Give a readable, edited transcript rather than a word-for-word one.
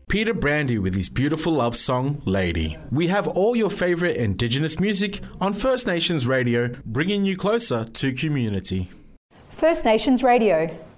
Peter Brandy with his beautiful love song, Lady. We have all your favourite Indigenous music on First Nations Radio, bringing you closer to community. First Nations Radio.